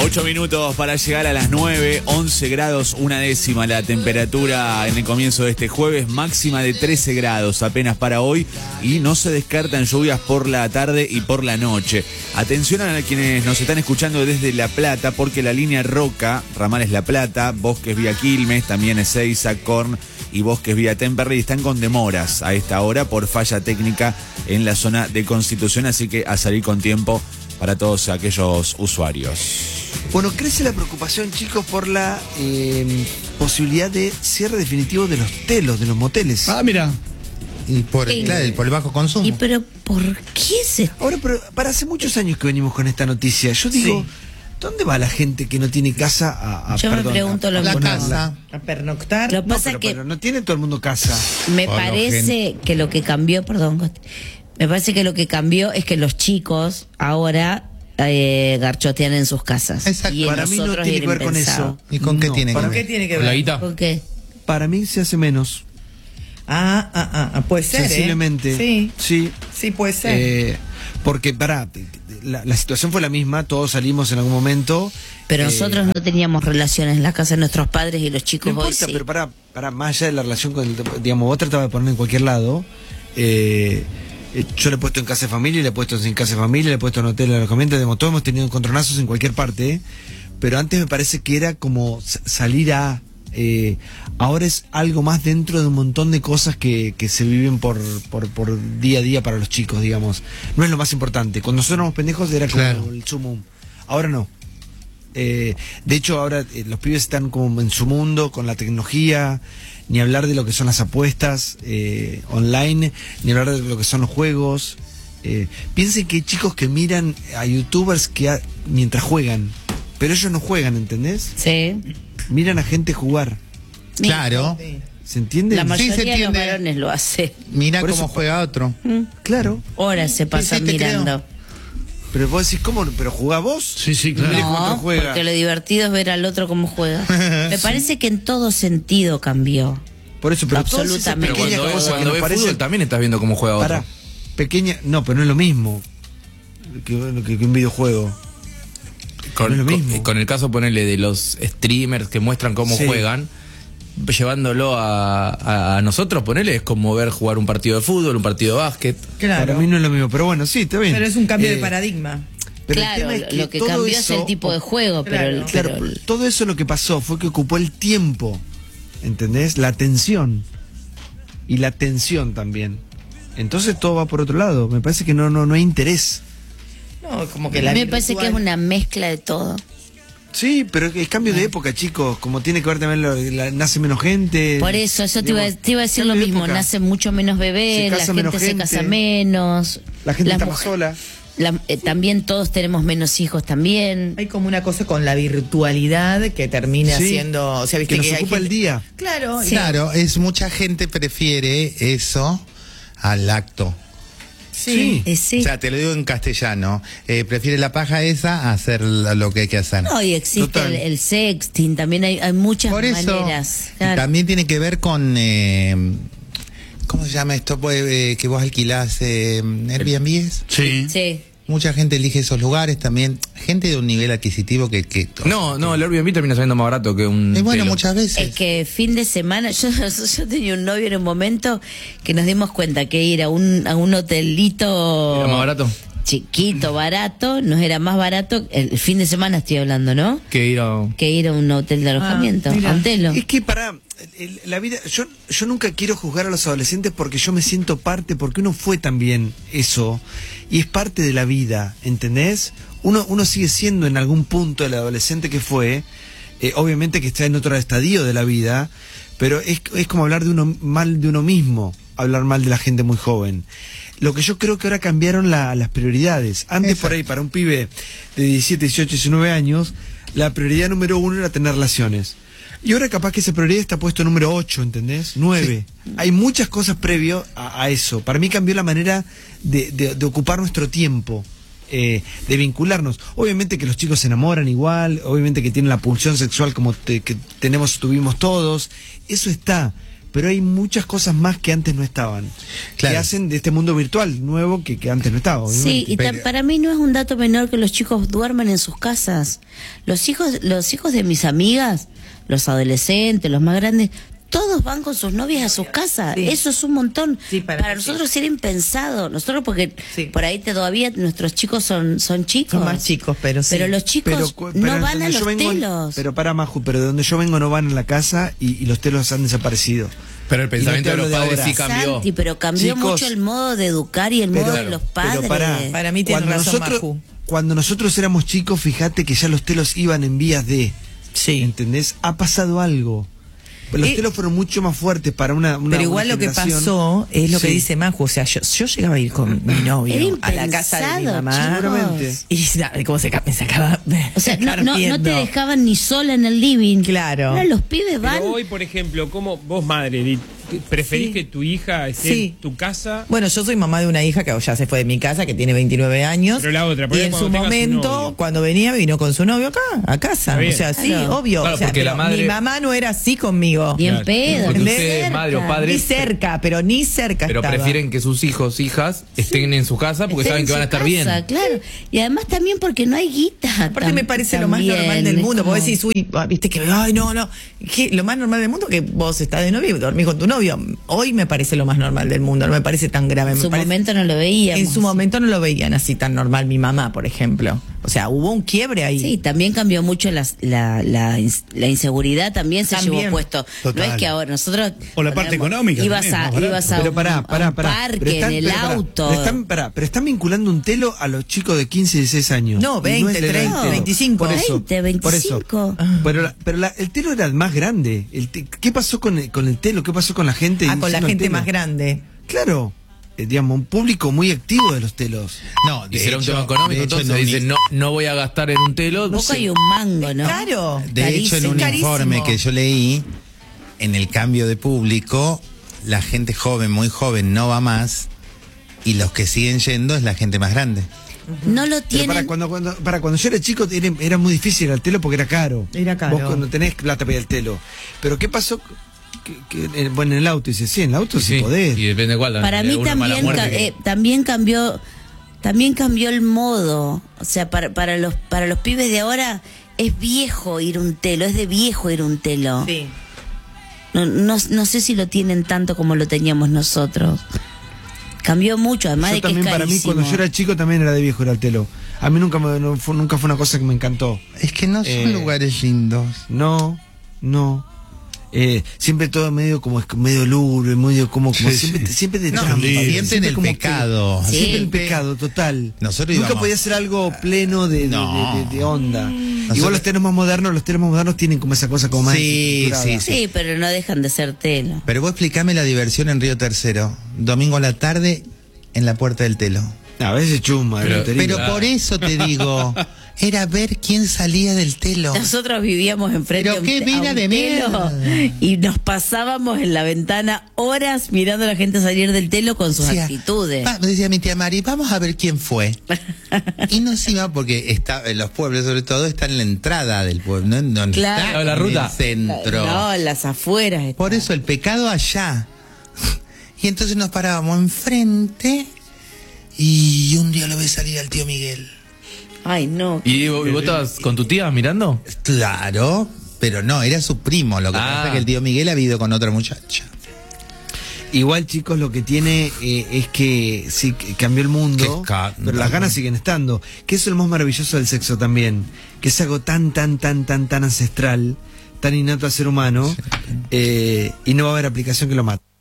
8 minutos para llegar a las 9, 11 grados, una décima la temperatura en el comienzo de este jueves, máxima de 13 grados apenas para hoy y no se descartan lluvias por la tarde y por la noche. Atención a quienes nos están escuchando desde La Plata porque la línea Roca, ramales La Plata, Bosques vía Quilmes, también Ezeiza, Corn y Bosques vía Temperley están con demoras a esta hora por falla técnica en la zona de Constitución, así que a salir con tiempo para todos aquellos usuarios. Bueno, crece la preocupación, chicos, por la posibilidad de cierre definitivo de los telos, de los moteles. Ah, mira. Y por el bajo consumo. ¿Y pero por qué se...? Ahora, pero para hace muchos años que venimos con esta noticia, yo digo, ¿dónde va la gente que no tiene casa Yo me pregunto lo mismo. Casa. A pernoctar. Lo que pasa pero no tiene todo el mundo casa. me parece que lo que cambió, me parece que lo que cambió es que los chicos ahora garchotean en sus casas. Exacto. Y Para mí no tiene que ver con eso. ¿Y con qué tiene que ¿Por ver? qué tiene que ¿Con la ver? guita? ¿Por qué? Para mí se hace menos. Puede ser, Sensiblemente. Sí, puede ser. Porque, la situación fue la misma, todos salimos en algún momento. Pero nosotros no teníamos relaciones en la casa de nuestros padres y los chicos No hoy importa, sí. pero para más allá de la relación con digamos, vos tratabas de poner en cualquier lado. Yo le he puesto en casa de familia, le he puesto en casa de familia, le he puesto en hotel de alojamiento, todos hemos tenido encontronazos en cualquier parte, pero antes me parece que era como salir ahora es algo más dentro de un montón de cosas que se viven por día a día para los chicos, digamos. No es lo más importante. Cuando nosotros éramos pendejos era como el sumum. Ahora no. De hecho ahora los pibes están como en su mundo con la tecnología, ni hablar de lo que son las apuestas online, ni hablar de lo que son los juegos. Piensen que hay chicos que miran a youtubers mientras juegan, pero ellos no juegan, ¿entendés? Sí. Miran a gente jugar. Claro. ¿Se entiende? La mayoría se de los entiende. varones lo hace. Mira Por cómo eso- juega otro. Claro. Horas se pasan te mirando. Pero vos decís, ¿cómo? ¿Pero jugás vos? Sí, sí, claro. Mirá cómo otro No, juega. porque lo divertido es ver al otro cómo juega. Me parece que en todo sentido cambió. Por eso, pero todas esas Absolutamente. Pero pequeñas cuando cosas que ves nos fútbol parecen también estás viendo cómo juega otro. para pequeña, no, pero no es lo mismo que un videojuego. No es lo mismo. Con el caso, ponerle de los streamers que muestran cómo Sí. juegan, llevándolo a nosotros, ponerle es como ver jugar un partido de fútbol, un partido de básquet. Claro. Para mí no es lo mismo, pero bueno, sí, está bien. Pero es un cambio de paradigma. Pero el Claro, tema es lo que todo cambió eso- es el tipo de juego, Claro. Claro, todo eso lo que pasó fue que ocupó el tiempo, ¿entendés? La atención y la tensión también. Entonces todo va por otro lado. Me parece que no hay interés. No, como que la Me parece que es virtual- una mezcla de todo. Sí, pero es cambio de época, chicos. Como tiene que ver también, nace menos gente. Por eso te iba a decir lo cambio de mismo, época. nace mucho menos Se bebés, la casa gente menos se gente. casa menos. La gente las está más mujeres- sola. También todos tenemos menos hijos también. Hay como una cosa con la virtualidad que termina Sí, siendo, o sea, viste que nos hay ocupa el gente- día. Claro, Sí. Claro, mucha gente prefiere eso al acto. sí. Sí. O sea, te lo digo en castellano. Prefiere la paja esa a hacer lo que hay que hacer. No, y existe Total. el sexting, también hay muchas Por eso, maneras. y Claro. también tiene que ver con... ¿cómo se llama esto? Que vos alquilás Airbnb. Sí. Sí. Mucha gente elige esos lugares también. Gente de un nivel adquisitivo que No, el Airbnb termina saliendo más barato que un bueno, telo. muchas veces. Es que fin de semana, yo tenía un novio en un momento que nos dimos cuenta que ir a un hotelito ¿Era más barato? chiquito, barato, nos era más barato, el fin de semana estoy hablando, ¿no? Que ir a... Que ir a un hotel de alojamiento, mira. a un telo. Es que la vida, yo nunca quiero juzgar a los adolescentes porque yo me siento parte, porque uno fue también eso, y es parte de la vida, ¿entendés? Uno sigue siendo en algún punto el adolescente que fue, obviamente que está en otro estadio de la vida, pero es como hablar mal de uno mismo, hablar mal de la gente muy joven. Lo que yo creo que ahora cambiaron las prioridades. Antes por ahí, para un pibe de 17, 18, 19 años, la prioridad número 1 era tener relaciones. Y ahora capaz que esa prioridad está puesto número 8, ¿entendés? 9. Hay muchas cosas previo a eso. Para mí cambió la manera de ocupar nuestro tiempo, de vincularnos. Obviamente que los chicos se enamoran igual, obviamente que tienen la pulsión sexual como que tuvimos todos. Eso está. pero hay muchas cosas más que antes no estaban. Claro. Que hacen de este mundo virtual nuevo que antes no estaba. Sí, y Pero- para mí no es un dato menor que los chicos duerman en sus casas. Los hijos de mis amigas, los adolescentes, los más grandes, todos van con sus novias a sus casas. Sí. Eso es un montón. Sí, para mí nosotros era impensado. Nosotros porque Sí. por ahí todavía nuestros chicos son chicos. Son más chicos, pero sí. Pero los chicos pero no de van a donde yo los vengo, telos. Pero para Maju, pero de donde yo vengo no van a la casa y los telos han desaparecido. Pero el pensamiento Y de no los te hablo padres de sí ahora. cambió. Santi, pero cambió Chicos, mucho el modo de educar y el modo de los padres. Para mí tiene razón, Maju. Cuando nosotros éramos chicos, fíjate que ya los telos iban en vías de... Sí. ¿Entendés? Ha pasado algo. Los telos fueron mucho más fuertes para una Pero igual una lo que generación. pasó es lo que Sí. dice Maju. O sea, yo llegaba a ir con mi Era novio a la casa de mi impensado, mamá. chicos. Seguramente. Y como me sacaba. O sea, no te dejaban ni sola en el living. Claro. Ahora los pibes van. Pero hoy, por ejemplo, ¿cómo vos, madre, Edith, preferís Sí. que tu hija esté Sí. en tu casa? Bueno, yo soy mamá de una hija que ya se fue de mi casa, que tiene 29 años. Pero la otra, por y ahí en cuando su tenga su momento, novio. cuando venía, vino con su novio acá, a casa. Está bien. O sea, sí, Claro. obvio. Claro, O sea, porque pero la madre- mi mamá no era así conmigo. Bien Claro. pedo. Porque ni ustedes, cerca. madre o padre, Ni cerca, pero ni cerca pero estaba. prefieren que sus hijos, hijas, estén en su casa porque Estén saben en que van a su estar bien. casa, Claro. Y además también porque no hay guita. Aparte me parece lo más también, normal del es mundo. como- Vos decís, uy, viste que, ay, no. Que lo más normal del mundo que vos estás de novio y dormís con tu novio. Hoy me parece lo más normal del mundo. No me parece tan grave. En me su parece- momento no lo veíamos. En su momento no lo veían así tan normal mi mamá, por ejemplo. O sea, hubo un quiebre ahí. Sí, también cambió mucho la inseguridad, también se También. llevó puesto. Total. No es que ahora nosotros... O la parte económica Ibas también, a, más barato. ibas a Pero un, pará, a un pará. parque, Pero están- en el pero pará, auto. pero están vinculando un telo a los chicos de 15 y 16 años. No, Y 20, es la edad 30, del telo. 25. Por eso, 20, por eso. 25. El telo era el más grande. ¿Qué pasó con el telo? ¿Qué pasó con la gente? Con la diciendo el gente telo? más grande. Claro, digamos, un público muy activo de los telos. No, Y será un tema económico, entonces dicen, no voy a gastar en un telo. Poco hay un mango, ¿no? Claro. De hecho, en un Carísimo. informe que yo leí, en el cambio de público, la gente joven, muy joven, no va más, y los que siguen yendo es la gente más grande. No lo Pero tienen... cuando yo era chico era muy difícil ir al telo porque era caro. Era caro. Vos cuando tenés plata para ir al telo. Pero ¿qué pasó? Bueno, en el auto, dice, sí, en el auto sí, podés. Y depende de cuál. Para mí una mala también, muerte que- también cambió el modo. O sea, para los pibes de ahora es viejo ir un telo, es de viejo ir un telo. Sí. No sé si lo tienen tanto como lo teníamos nosotros. Cambió mucho, además Yo de que es también, para mí, carísimo. cuando yo era chico, también era de viejo ir al telo. A mí nunca fue una cosa que me encantó. Es que no son lugares lindos. No. Siempre todo medio como medio lúgubre, medio como Sí, siempre de No, trampa. siempre en el como que- pecado. Sí. Siempre el pecado, total. Nosotros Nunca íbamos- podía ser algo pleno de onda. Igual los telos más modernos tienen como esa cosa como más Sí, estructurada. sí. Sí, pero no dejan de ser telo. Pero vos explícame la diversión en Río Tercero. Domingo a la tarde en la Puerta del Telo. A veces chuma, Pero- la lotería. Pero por eso te digo, era ver quién salía del telo. Nosotros vivíamos enfrente Pero a un qué te- vida a un de telo mierda. y nos pasábamos en la ventana horas mirando a la gente salir del telo con sus Decía, actitudes. Decía mi tía Mari, vamos a ver quién fue. Y nos iba porque está, en los pueblos sobre todo está en la entrada del pueblo, no Claro. está La en ruta. el centro. No, en las afueras. Por eso el pecado allá. Y entonces nos parábamos enfrente y un día lo ve salir al tío Miguel. Ay, no. ¿Y vos estabas con tu tía mirando? Claro, pero no, era su primo. Lo que pasa es que el tío Miguel ha ido con otra muchacha. Igual, chicos, lo que tiene es que sí que cambió el mundo, pero las ganas siguen estando. Que eso es lo más maravilloso del sexo también. Que es algo tan ancestral, tan innato al ser humano, y no va a haber aplicación que lo mate.